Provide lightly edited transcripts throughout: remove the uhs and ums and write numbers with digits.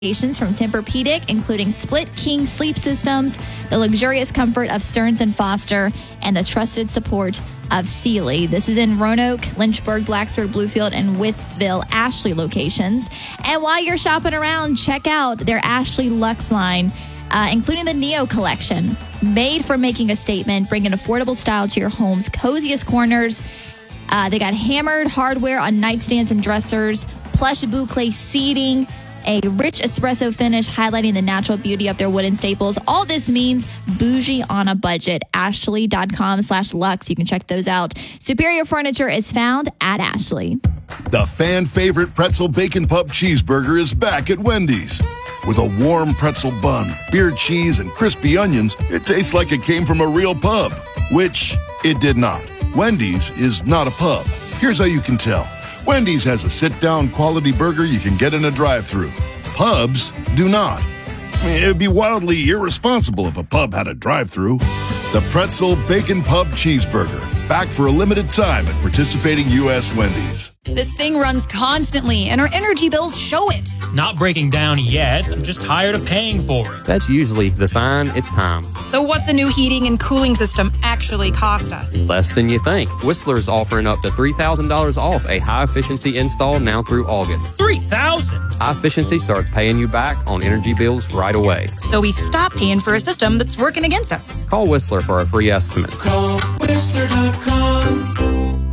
from Tempur-Pedic, including split king sleep systems, the luxurious comfort of Stearns & Foster, and the trusted support of Sealy. This is in Roanoke, Lynchburg, Blacksburg, Bluefield, and Wytheville, Ashley locations. And while you're shopping around, check out their Ashley Luxe line, including the Neo collection, made for making a statement, bringing affordable style to your home's coziest corners. They got hammered hardware on nightstands and dressers, plush boucle seating, a rich espresso finish highlighting the natural beauty of their wooden staples. All this means bougie on a budget. Ashley.com/Luxe. You can check those out. Superior furniture is found at Ashley. The fan favorite pretzel bacon pub cheeseburger is back at Wendy's. With a warm pretzel bun, beer cheese, and crispy onions, it tastes like it came from a real pub, which it did not. Wendy's is not a pub. Here's how you can tell. Wendy's has a sit-down quality burger you can get in a drive-thru. Pubs do not. It would be wildly irresponsible if a pub had a drive-thru. The Pretzel Bacon Pub Cheeseburger. Back for a limited time at participating U.S. Wendy's. This thing runs constantly, and our energy bills show it. Not breaking down yet. I'm just tired of paying for it. That's usually the sign it's time. So what's a new heating and cooling system actually cost us? Less than you think. Whistler's offering up to $3,000 off a high-efficiency install now through August. $3,000? High efficiency starts paying you back on energy bills right away. So we stop paying for a system that's working against us. Call Whistler for a free estimate. Call Whistler.com.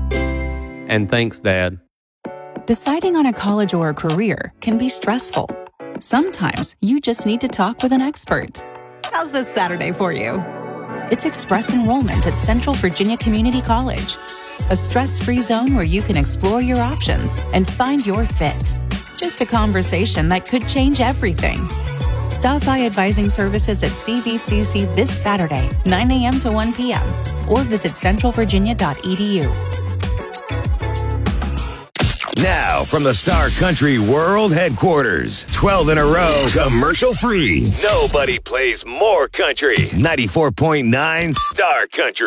And thanks, Dad. Deciding on a college or a career can be stressful. Sometimes you just need to talk with an expert. How's this Saturday for you? It's Express Enrollment at Central Virginia Community College, a stress-free zone where you can explore your options and find your fit. Just a conversation that could change everything. Stop by Advising Services at CVCC this Saturday, 9 a.m. to 1 p.m. or visit centralvirginia.edu. Now, from the Star Country World Headquarters, 12 in a row, commercial free. Nobody plays more country. 94.9 Star Country.